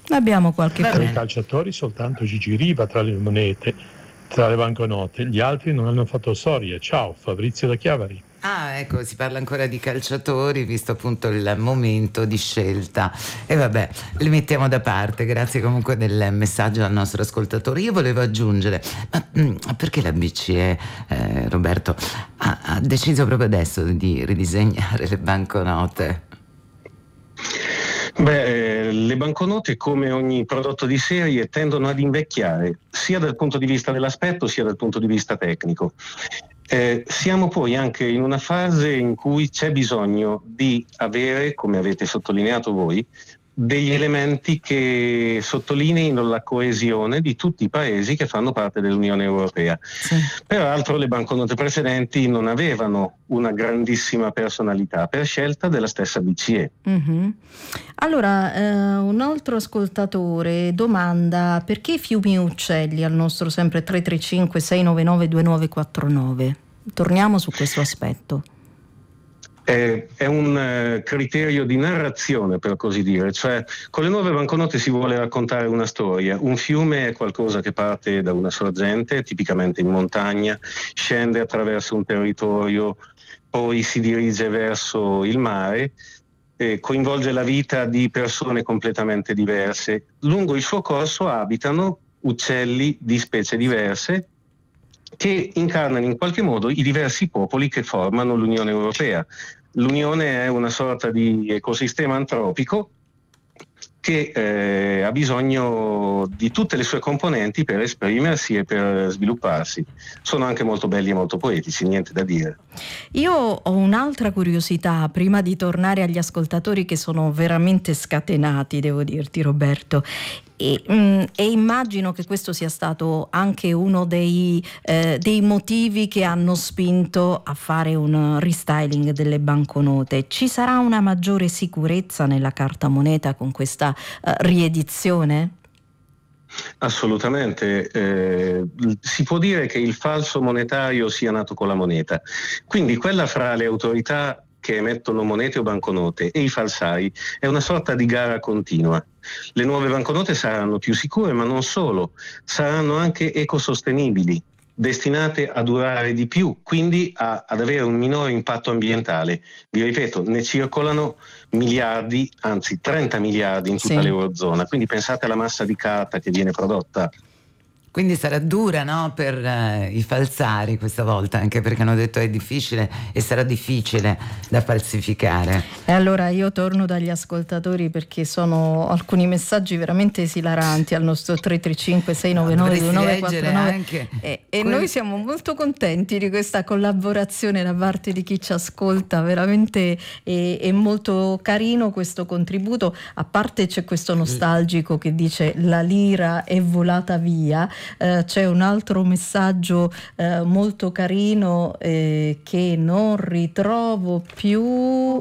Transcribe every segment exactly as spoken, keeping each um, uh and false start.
Abbiamo qualche Tra i calciatori soltanto Gigi Riva tra le monete, tra le banconote, gli altri non hanno fatto storia. Ciao, Fabrizio da Chiavari. Ah, ecco, si parla ancora di calciatori, visto appunto il momento di scelta. E vabbè, li mettiamo da parte. Grazie comunque del messaggio al nostro ascoltatore. Io volevo aggiungere, ma mh, perché la B C E, eh, Roberto, ha, ha deciso proprio adesso di ridisegnare le banconote? Beh, le banconote, come ogni prodotto di serie, tendono ad invecchiare, sia dal punto di vista dell'aspetto sia dal punto di vista tecnico. Eh, siamo poi anche in una fase in cui c'è bisogno di avere, come avete sottolineato voi, degli elementi che sottolineino la coesione di tutti i paesi che fanno parte dell'Unione Europea. Sì. Peraltro le banconote precedenti non avevano una grandissima personalità per scelta della stessa B C E. Mm-hmm. Allora, eh, un altro ascoltatore domanda: perché i fiumi uccelli al nostro sempre tre tre cinque sei nove nove due nove quattro nove? Torniamo su questo aspetto. È un uh, criterio di narrazione, per così dire, cioè con le nuove banconote si vuole raccontare una storia. Un fiume è qualcosa che parte da una sorgente, tipicamente in montagna, scende attraverso un territorio, poi si dirige verso il mare, e coinvolge la vita di persone completamente diverse. Lungo il suo corso abitano uccelli di specie diverse, che incarnano in qualche modo i diversi popoli che formano l'Unione Europea. L'Unione è una sorta di ecosistema antropico che eh, ha bisogno di tutte le sue componenti per esprimersi e per svilupparsi. Sono anche molto belli e molto poetici, niente da dire. Io ho un'altra curiosità, prima di tornare agli ascoltatori che sono veramente scatenati, devo dirti, Roberto. E, mh, e immagino che questo sia stato anche uno dei, eh, dei motivi che hanno spinto a fare un restyling delle banconote. Ci sarà una maggiore sicurezza nella carta moneta con questa uh, riedizione? Assolutamente, eh, si può dire che il falso monetario sia nato con la moneta, quindi quella fra le autorità che emettono monete o banconote e i falsari è una sorta di gara continua. Le nuove banconote saranno più sicure, ma non solo, saranno anche ecosostenibili, destinate a durare di più, quindi a, ad avere un minore impatto ambientale. Vi ripeto, ne circolano miliardi, anzi trenta miliardi in tutta sì. l'Eurozona, quindi pensate alla massa di carta che viene prodotta. Quindi sarà dura, no, per eh, i falsari questa volta, anche perché hanno detto è difficile e sarà difficile da falsificare. E allora io torno dagli ascoltatori, perché sono alcuni messaggi veramente esilaranti al nostro tre tre cinque sei nove nove due nove quattro nove anche e, e quel... noi siamo molto contenti di questa collaborazione da parte di chi ci ascolta, veramente è, è molto carino questo contributo. A parte c'è questo nostalgico che dice la lira è volata via. Uh, c'è un altro messaggio uh, molto carino eh, che non ritrovo più. Uh,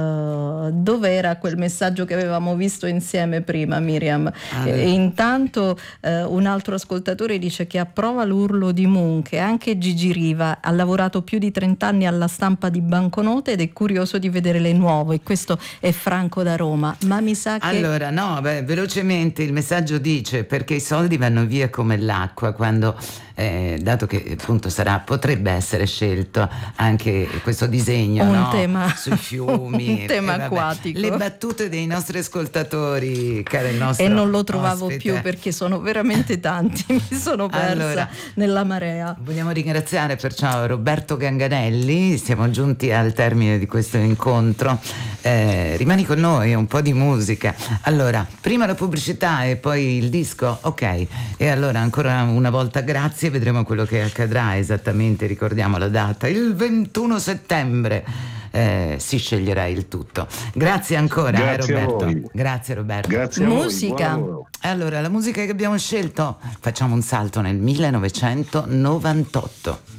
dov'era quel messaggio che avevamo visto insieme prima, Miriam? Ah, e intanto uh, un altro ascoltatore dice che approva l'urlo di Moon, che anche Gigi Riva ha lavorato più di trenta anni alla stampa di banconote ed è curioso di vedere le nuove. E questo è Franco da Roma, ma mi sa che allora no, beh, velocemente il messaggio dice: perché i soldi vanno via come l'acqua, quando eh, dato che appunto sarà, potrebbe essere scelto anche questo disegno, un no? tema sui fiumi, un tema eh, vabbè, acquatico, le battute dei nostri ascoltatori, cara il nostro e non lo trovavo ospite. più perché sono veramente tanti, mi sono persa allora, nella marea. Vogliamo ringraziare perciò Roberto Ganganelli, siamo giunti al termine di questo incontro. Eh, rimani con noi, un po' di musica. Allora, prima la pubblicità e poi il disco, ok. E allora ancora una volta grazie, vedremo quello che accadrà esattamente, ricordiamo la data, il ventuno settembre eh, si sceglierà il tutto. Grazie ancora, grazie eh, Roberto. A voi. Grazie Roberto. Grazie a musica. Voi. Allora, la musica che abbiamo scelto, facciamo un salto nel millenovecentonovantotto.